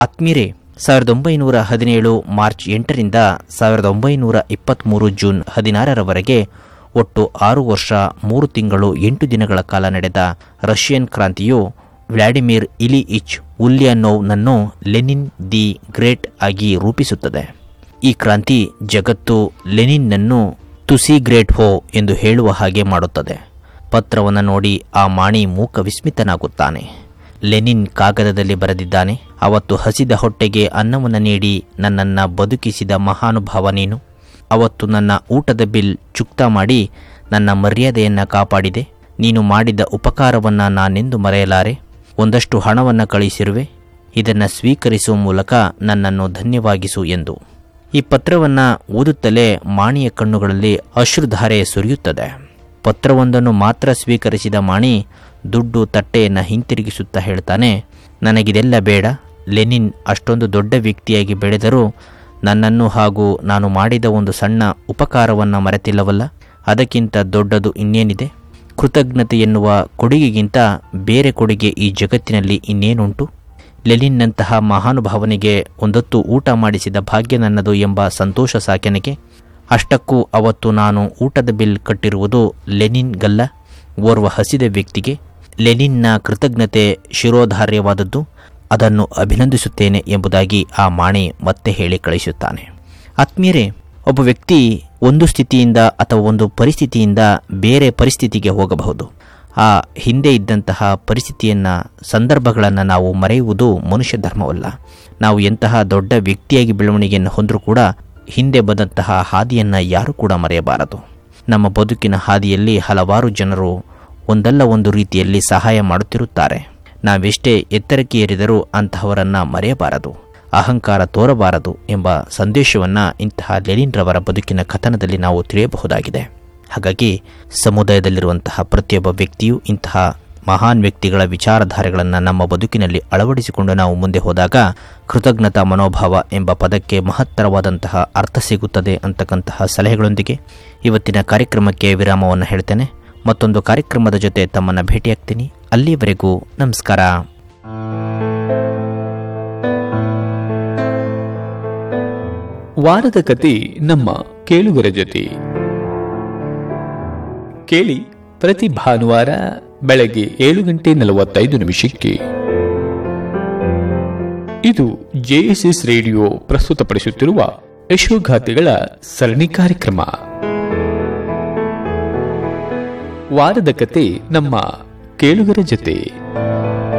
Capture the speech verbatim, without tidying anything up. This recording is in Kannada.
ಆತ್ಮೀಯರೇ, ಸಾವಿರದ ಒಂಬೈನೂರ ಹದಿನೇಳು ಮಾರ್ಚ್ ಎಂಟರಿಂದ ಸಾವಿರದ ಒಂಬೈನೂರ ಇಪ್ಪತ್ತ್ಮೂರು ಜೂನ್ ಹದಿನಾರರವರೆಗೆ ಒಟ್ಟು ಆರು ವರ್ಷ ಮೂರು ತಿಂಗಳು ಎಂಟು ದಿನಗಳ ಕಾಲ ನಡೆದ Russian ಕ್ರಾಂತಿಯು Vladimir ಇಲಿಯಿಚ್ ಉಲ್ಯಾನೋವ್ನನ್ನು Lenin the great ಆಗಿ ರೂಪಿಸುತ್ತದೆ. ಈ ಕ್ರಾಂತಿ ಜಗತ್ತು ಲೆನಿನ್ನನ್ನು ತುಸಿ ಗ್ರೇಟ್ ಹೋ ಎಂದು ಹೇಳುವ ಹಾಗೆ ಮಾಡುತ್ತದೆ. ಪತ್ರವನ್ನು ನೋಡಿ ಆ ಮಾಣಿ ಮೂಕ ವಿಸ್ಮಿತನಾಗುತ್ತಾನೆ. ಲೆನಿನ್ ಕಾಗದದಲ್ಲಿ ಬರೆದಿದ್ದಾನೆ, ಅವತ್ತು ಹಸಿದ ಹೊಟ್ಟೆಗೆ ಅನ್ನವನ್ನು ನೀಡಿ ನನ್ನನ್ನು ಬದುಕಿಸಿದ ಮಹಾನುಭಾವ ನೀನು. ಅವತ್ತು ನನ್ನ ಊಟದ ಬಿಲ್ ಚುಕ್ತಾ ಮಾಡಿ ನನ್ನ ಮರ್ಯಾದೆಯನ್ನು ಕಾಪಾಡಿದೆ. ನೀನು ಮಾಡಿದ ಉಪಕಾರವನ್ನು ನಾನೆಂದು ಮರೆಯಲಾರೆ. ಒಂದಷ್ಟು ಹಣವನ್ನು ಕಳಿಸಿರುವೆ, ಇದನ್ನು ಸ್ವೀಕರಿಸುವ ಮೂಲಕ ನನ್ನನ್ನು ಧನ್ಯವಾಗಿಸು ಎಂದು. ಈ ಪತ್ರವನ್ನು ಓದುತ್ತಲೇ ಮಾಣಿಯ ಕಣ್ಣುಗಳಲ್ಲಿ ಅಶ್ರುಧಾರೆ ಸುರಿಯುತ್ತದೆ. ಪತ್ರವೊಂದನ್ನು ಮಾತ್ರ ಸ್ವೀಕರಿಸಿದ ಮಾಣಿ ದುಡ್ಡು ತಟ್ಟೆಯನ್ನು ಹಿಂತಿರುಗಿಸುತ್ತಾ ಹೇಳ್ತಾನೆ, ನನಗಿದೆಲ್ಲ ಬೇಡ. ಲೆನಿನ್ ಅಷ್ಟೊಂದು ದೊಡ್ಡ ವ್ಯಕ್ತಿಯಾಗಿ ಬೆಳೆದರೂ ನನ್ನನ್ನು ಹಾಗೂ ನಾನು ಮಾಡಿದ ಒಂದು ಸಣ್ಣ ಉಪಕಾರವನ್ನು ಮರೆತಿಲ್ಲವಲ್ಲ. ಅದಕ್ಕಿಂತ ದೊಡ್ಡದು ಇನ್ನೇನಿದೆ? ಕೃತಜ್ಞತೆ ಎನ್ನುವ ಕೊಡುಗೆಗಿಂತ ಬೇರೆ ಕೊಡುಗೆ ಈ ಜಗತ್ತಿನಲ್ಲಿ ಇನ್ನೇನುಂಟು? ಲೆನಿನ್ನಂತಹ ಮಹಾನುಭಾವನಿಗೆ ಒಂದೊತ್ತು ಊಟ ಮಾಡಿಸಿದ ಭಾಗ್ಯ ನನ್ನದು ಎಂಬ ಸಂತೋಷ ಸಾಕೆನಗೆ. ಅಷ್ಟಕ್ಕೂ ಅವತ್ತು ನಾನು ಊಟದ ಬಿಲ್ ಕಟ್ಟಿರುವುದು ಲೆನಿನ್ಗಲ್ಲ, ಓರ್ವ ಹಸಿದ ವ್ಯಕ್ತಿಗೆ. ಲೆನಿನ್ನ ಕೃತಜ್ಞತೆ ಶಿರೋಧಾರ್ಯವಾದದ್ದು, ಅದನ್ನು ಅಭಿನಂದಿಸುತ್ತೇನೆ ಎಂಬುದಾಗಿ ಆ ಮಾಣಿ ಮತ್ತೆ ಹೇಳಿ ಕಳಿಸುತ್ತಾನೆ. ಆತ್ಮೀಯರೇ, ಒಬ್ಬ ವ್ಯಕ್ತಿ ಒಂದು ಸ್ಥಿತಿಯಿಂದ ಅಥವಾ ಒಂದು ಪರಿಸ್ಥಿತಿಯಿಂದ ಬೇರೆ ಪರಿಸ್ಥಿತಿಗೆ ಹೋಗಬಹುದು. ಆ ಹಿಂದೆ ಇದ್ದಂತಹ ಪರಿಸ್ಥಿತಿಯನ್ನು, ಸಂದರ್ಭಗಳನ್ನು ನಾವು ಮರೆಯುವುದು ಮನುಷ್ಯ ಧರ್ಮವಲ್ಲ. ನಾವು ಎಂತಹ ದೊಡ್ಡ ವ್ಯಕ್ತಿಯಾಗಿ ಬೆಳವಣಿಗೆಯನ್ನು ಹೊಂದರೂ ಕೂಡ ಹಿಂದೆ ಬಂದಂತಹ ಹಾದಿಯನ್ನು ಯಾರೂ ಕೂಡ ಮರೆಯಬಾರದು. ನಮ್ಮ ಬದುಕಿನ ಹಾದಿಯಲ್ಲಿ ಹಲವಾರು ಜನರು ಒಂದಲ್ಲ ಒಂದು ರೀತಿಯಲ್ಲಿ ಸಹಾಯ ಮಾಡುತ್ತಿರುತ್ತಾರೆ. ನಾವೆಷ್ಟೇ ಎತ್ತರಕ್ಕೆ ಏರಿದರೂ ಅಂತಹವರನ್ನು ಮರೆಯಬಾರದು, ಅಹಂಕಾರ ತೋರಬಾರದು ಎಂಬ ಸಂದೇಶವನ್ನು ಇಂತಹ ಲೆನಿನ್ರವರ ಬದುಕಿನ ಕಥನದಲ್ಲಿ ನಾವು ತಿಳಿಯಬಹುದಾಗಿದೆ. ಹಾಗಾಗಿ ಸಮುದಾಯದಲ್ಲಿರುವಂತಹ ಪ್ರತಿಯೊಬ್ಬ ವ್ಯಕ್ತಿಯೂ ಇಂತಹ ಮಹಾನ್ ವ್ಯಕ್ತಿಗಳ ವಿಚಾರಧಾರೆಗಳನ್ನು ನಮ್ಮ ಬದುಕಿನಲ್ಲಿ ಅಳವಡಿಸಿಕೊಂಡು ನಾವು ಮುಂದೆ ಹೋದಾಗ ಕೃತಜ್ಞತಾ ಮನೋಭಾವ ಎಂಬ ಪದಕ್ಕೆ ಮಹತ್ತರವಾದಂತಹ ಅರ್ಥ ಸಿಗುತ್ತದೆ ಅಂತಕ್ಕಂತಹ ಸಲಹೆಗಳೊಂದಿಗೆ ಇವತ್ತಿನ ಕಾರ್ಯಕ್ರಮಕ್ಕೆ ವಿರಾಮವನ್ನು ಹೇಳ್ತೇನೆ. ಮತ್ತೊಂದು ಕಾರ್ಯಕ್ರಮದ ಜೊತೆ ತಮ್ಮನ್ನು ಭೇಟಿಯಾಗ್ತೀನಿ. ಅಲ್ಲಿವರೆಗೂ ನಮಸ್ಕಾರ. ವಾರದ ಕತೆ ನಮ್ಮ ಕೇಳುಗರ ಜೊತೆ ಕೇಳಿ ಪ್ರತಿ ಭಾನುವಾರ ಬೆಳಗ್ಗೆ ಏಳು ಗಂಟೆ ನಲವತ್ತೈದು ನಿಮಿಷಕ್ಕೆ. ಇದು ಜೆಎಸ್ಎಸ್ ರೇಡಿಯೋ ಪ್ರಸ್ತುತಪಡಿಸುತ್ತಿರುವ ಯಶೋಗಾಥೆಗಳ ಸರಣಿ ಕಾರ್ಯಕ್ರಮ. ವಾರದ ಕತೆ ನಮ್ಮ ಕೇಳುಗರ ಜೊತೆ.